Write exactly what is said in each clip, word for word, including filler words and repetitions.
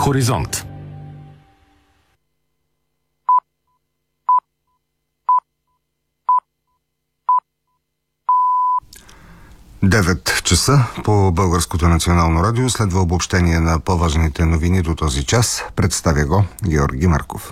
Хоризонт. девет часа по Българското национално радио следва обобщение на по-важните новини до този час. Представя го Георги Марков.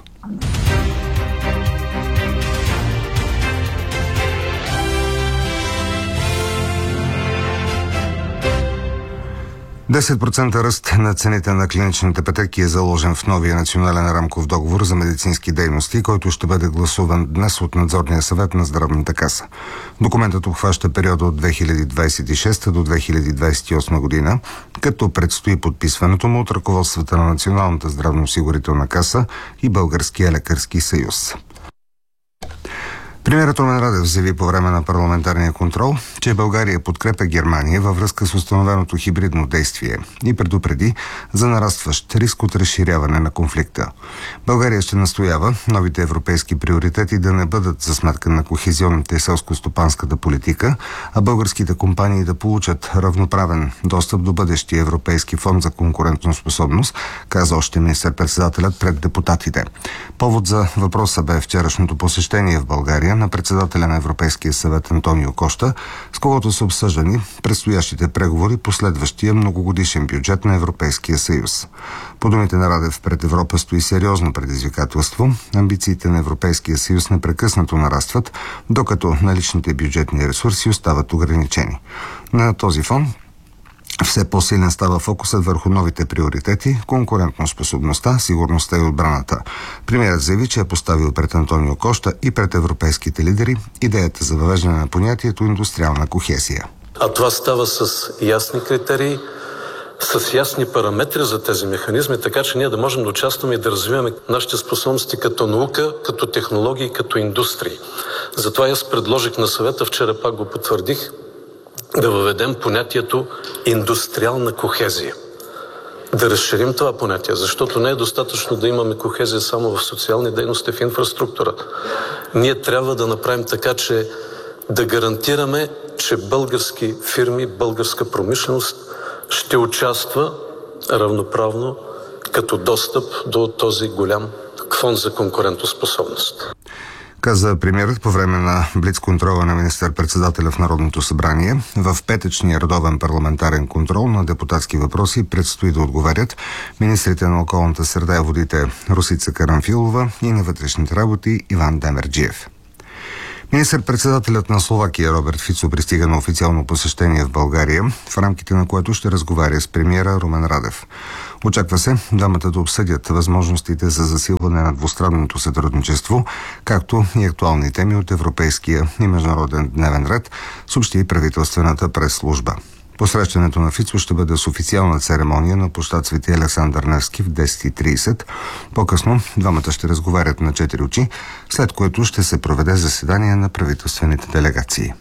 десет процента ръст на цените на клиничните пътеки е заложен в новия национален рамков договор за медицински дейности, който ще бъде гласуван днес от надзорния съвет на Здравната каса. Документът обхваща периода от две хиляди двадесет и шеста до две хиляди двадесет и осма година, като предстои подписването му от ръководствата на Националната здравноосигурителна каса и Българския лекарски съюз. Премиерът Румен Радев заяви по време на парламентарния контрол, че България подкрепя Германия във връзка с установеното хибридно действие и предупреди за нарастващ риск от разширяване на конфликта. България ще настоява новите европейски приоритети да не бъдат за сметка на кохезионната и селско-стопанската политика, а българските компании да получат равноправен достъп до бъдещия Европейски фонд за конкурентоспособност, каза още министър-председателят пред депутатите. Повод за въпроса бе вчерашното посещение в България на председателя на Европейския съвет Антонио Кошта, с когото са обсъждани предстоящите преговори по следващия многогодишен бюджет на Европейския съюз. По думите на Радев, пред Европа стои сериозно предизвикателство. Амбициите на Европейския съюз непрекъснато нарастват, докато наличните бюджетни ресурси остават ограничени. На този фон все по-силен става фокусът върху новите приоритети, конкурентоспособността, сигурността и отбраната. Премиерът заяви, че е поставил пред Антонио Кошта и пред европейските лидери идеята за въвеждане на понятието индустриална кохезия. А това става с ясни критерии, с ясни параметри за тези механизми, така че ние да можем да участваме и да развиваме нашите способности като наука, като технологии, като индустрии. Затова аз предложих на съвета, вчера пак го потвърдих, да въведем понятието индустриална кохезия. Да разширим това понятие, защото не е достатъчно да имаме кохезия само в социални дейности, в инфраструктура. Ние трябва да направим така, че да гарантираме, че български фирми, българска промишленост ще участва равноправно като достъп до този голям фонд за конкурентоспособност. Каза премиерът по време на блицконтрола на министър-председателя в Народното събрание. В петъчния редовен парламентарен контрол на депутатски въпроси предстои да отговарят министрите на околната среда и водите Росица Карамфилова и на вътрешните работи Иван Демерджиев. Министър-председателят на Словакия Роберт Фицо пристига на официално посещение в България, в рамките на което ще разговаря с премиера Румен Радев. Очаква се двамата да обсъдят възможностите за засилване на двустранното сътрудничество, както и актуални теми от европейския и международен дневен ред, съобщи и правителствената прес-служба. Посрещането на Фицо ще бъде с официална церемония на площад Свети Александър Невски в десет и тридесет. По-късно двамата ще разговарят на четири очи, след което ще се проведе заседание на правителствените делегации.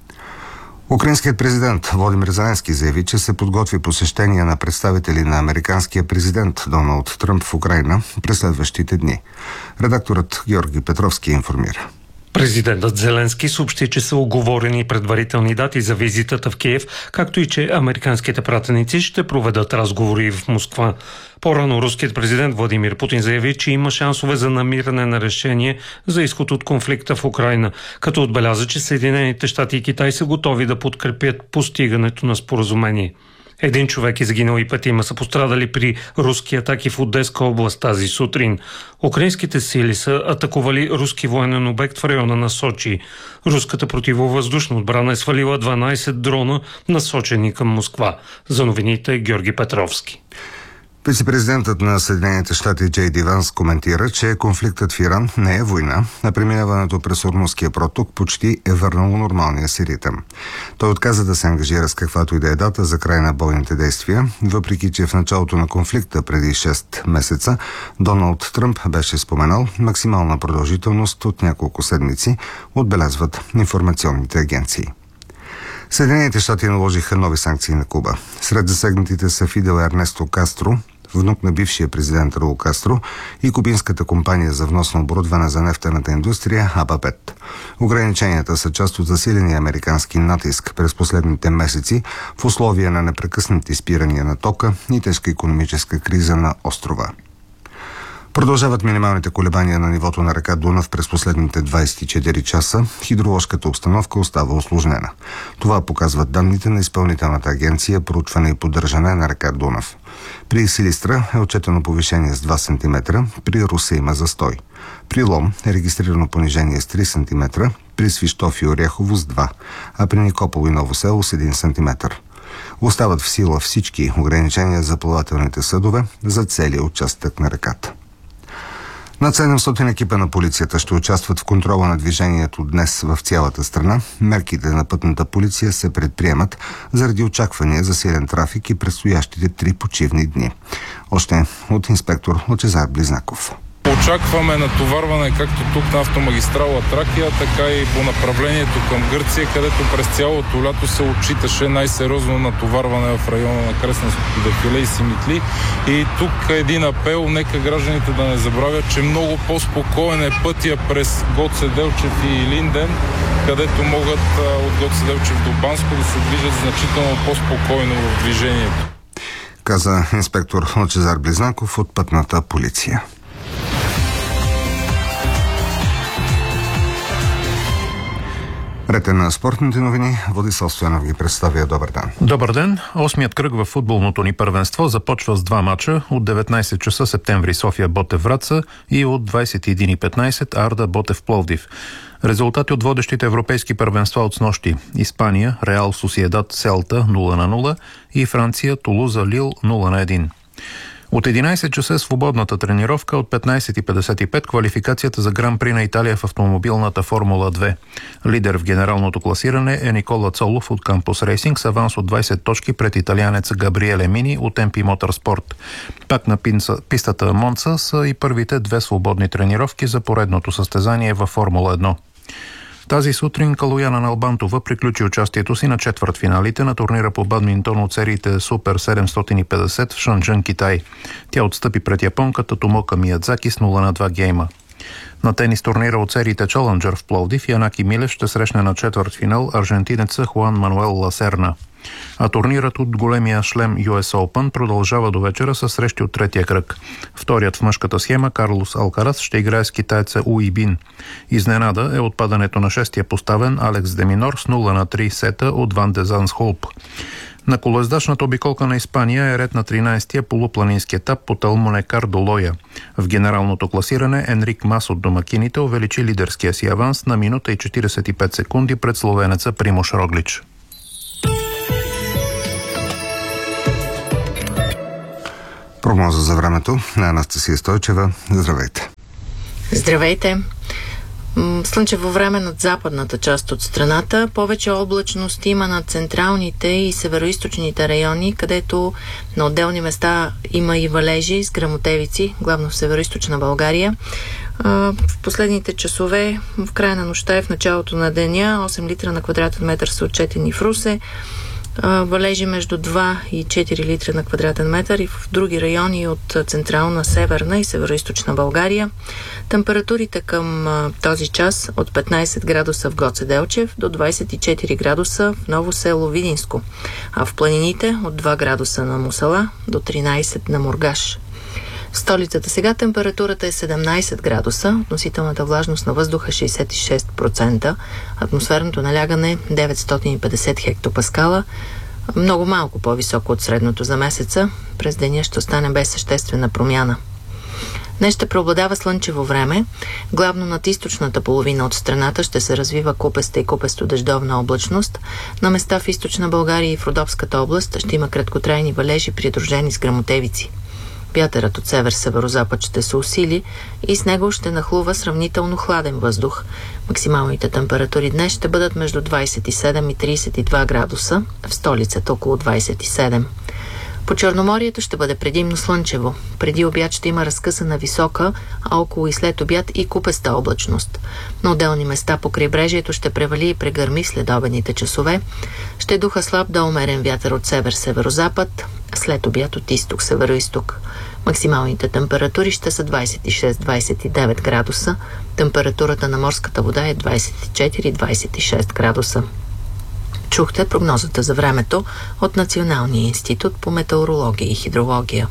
Украинският президент Володимир Зеленски заяви, че се подготви посещение на представители на американския президент Доналд Тръмп в Украйна през следващите дни. Редакторът Георги Петровски информира. Президентът Зеленски съобщи, че са уговорени предварителни дати за визитата в Киев, както и че американските пратеници ще проведат разговори в Москва. По-рано руският президент Владимир Путин заяви, че има шансове за намиране на решение за изход от конфликта в Украйна, като отбеляза, че Съединените щати и Китай са готови да подкрепят постигането на споразумение. Един човек е загинал и петима са пострадали при руски атаки в Одеска област тази сутрин. Украинските сили са атакували руски военен обект в района на Сочи. Руската противовъздушна отбрана е свалила дванадесет дрона, насочени към Москва. За новините Георги Петровски. Вицепрезидентът на Съединените щати Джей Ди Ванс коментира, че конфликтът в Иран не е война, а преминаването през Ормузския проток почти е върнало нормалния си ритъм. Той отказа да се ангажира с каквато и да е дата за край на бойните действия, въпреки че в началото на конфликта преди шест месеца Доналд Тръмп беше споменал максимална продължителност от няколко седмици, отбелязват информационните агенции. Съединените щати наложиха нови санкции на Куба. Сред засегнатите са Фидел Ернесто Кастро, внук на бившия президент Раул Кастро, и кубинската компания за внос на оборудване за нефтената индустрия Абапет. Ограниченията са част от засиления американски натиск през последните месеци в условия на непрекъснати спирания на тока и тежка икономическа криза на острова. Продължават минималните колебания на нивото на река Дунав през последните двадесет и четири часа. Хидроложката обстановка остава усложнена. Това показват данните на Изпълнителната агенция проучване и поддържане на река Дунав. При Силистра е отчетено повишение с два сантиметра, при Русе има застой. При Лом е регистрирано понижение с три сантиметра, при Свищов и Оряхово с два, а при Никопол и Ново село с един сантиметър. Остават в сила всички ограничения за плавателните съдове за целия участък на реката. Над седемстотин екипа на полицията ще участват в контрола на движението днес в цялата страна. Мерките на пътната полиция се предприемат заради очаквания за силен трафик и предстоящите три почивни дни. Още от инспектор Лъчезар Близнаков. Очакваме натоварване както тук на автомагистрала Тракия, така и по направлението към Гърция, където през цялото лято се отчиташе най-сериозно натоварване в района на Кресненското дефиле и Симитли. И тук един апел, нека гражданите да не забравят, че много по-спокоен е пътя през Гоце Делчев и Илинден, където могат от Гоце Делчев до Банско да се движат значително по-спокойно в движението. Каза инспектор Лъчезар Близнаков от пътната полиция. Рете на спортните новини, Владислав Стоянов ги представя. Добър ден. Добър ден. Осмият кръг в футболното ни първенство започва с два мача от деветнадесет часа Септември София Ботев Враца и от двадесет и един и петнадесет Арда Ботев Пловдив. Резултати от водещите европейски първенства от снощи: Испания Реал Сосиедад Селта нула на нула и Франция Тулуза Лил нула на едно. От единадесет часа е свободната тренировка, от петнадесет и петдесет и пет квалификацията за Гран-при на Италия в автомобилната Формула две. Лидер в генералното класиране е Никола Цолов от Кампус Рейсинг с аванс от двадесет точки пред италианеца Габриеле Мини от Ем Пи Моторспорт. Пак на пистата Монца са и първите две свободни тренировки за поредното състезание във Формула едно. Тази сутрин Калояна Налбантова приключи участието си на четвъртфиналите на турнира по бадминтон от сериите Супер седемстотин и петдесет в Шанчжън, Китай. Тя отстъпи пред японката Томока Миядзаки с нула на два гейма. На тенис турнира от сериите Челенджър в Пловдив Янаки Милев ще срещне на четвъртфинал аржентинеца Хуан Мануел Ласерна. А турнирът от големия шлем Ю Ес Open продължава до вечера със срещи от третия кръг. Вторият в мъжката схема Карлос Алкарас ще играе с китайца Уи Бин. Изненада е отпадането на шестия поставен Алекс Деминор с нула на три сета от Ван де Занс-Холп. На колоездачната обиколка на Испания е ред на тринадесетия полупланински етап по Талмонекар до Лоя. В генералното класиране Енрик Мас от домакините увеличи лидерския си аванс на минута и четиридесет и пет секунди пред словенеца Примош Роглич. Прогноза за времето на Анастасия Стойчева. Здравейте. Здравейте. Слънчево време над западната част от страната. Повече облачност има над централните и североизточните райони, където на отделни места има и валежи с гръмотевици, главно в североизточна България. В последните часове, в края на нощта и в началото на деня, осем литра на квадратен метър са отчетени в Русе. Валежи между два и четири литра на квадратен метър и в други райони от централна, северна и североизточна България. Температурите към този час от петнадесет градуса в Гоце Делчев до двадесет и четири градуса в Ново село Видинско, а в планините от два градуса на Мусала до тринадесет на Мургаш. В столицата сега температурата е седемнадесет градуса, относителната влажност на въздуха шейсет и шест процента, атмосферното налягане деветстотин и петдесет хектопаскала, много малко по-високо от средното за месеца. През деня ще остане без съществена промяна. Днес ще преобладава слънчево време. Главно над източната половина от страната ще се развива купеста и купесто-дъждовна облачност. На места в източна България и в Родопската област ще има краткотрайни валежи, придружени с гръмотевици. Вятърът от север-северозапад ще се усили и с него ще нахлува сравнително хладен въздух. Максималните температури днес ще бъдат между двадесет и седем и тридесет и два градуса, в столицата около двадесет и седем. По Черноморието ще бъде предимно слънчево. Преди обяд ще има разкъсана висока, а около и след обяд и купеста облачност. На отделни места по крайбрежието ще превали и прегърми след обедните часове. Ще духа слаб до умерен вятър от север-северозапад, след обяд от изток-североизток. Максималните температури ще са двайсет и шест до двайсет и девет градуса. Температурата на морската вода е двайсет и четири до двайсет и шест градуса. Чухте прогнозата за времето от Националния институт по метеорология и хидрология.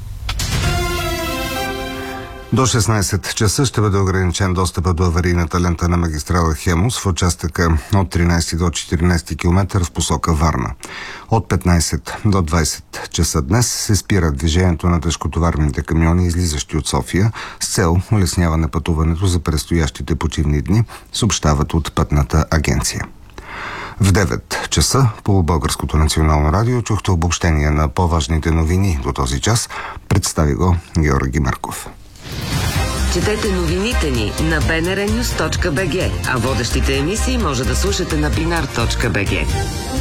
До шестнайсет часа ще бъде ограничен достъпа до аварийната лента на магистрала Хемус в участъка от тринайсети до четиринайсети километър в посока Варна. От петнайсет до двайсет часа днес се спира движението на тежкотоварните камиони, излизащи от София, с цел улесняване пътуването за предстоящите почивни дни, съобщават от Пътната агенция. В девет часа по Българското национално радио чухте обобщение на по-важните новини до този час. Представи го Георги Марков. Четете новините ни на би ен ар нюс точка би джи, а водещите емисии може да слушате на бинар точка би джи.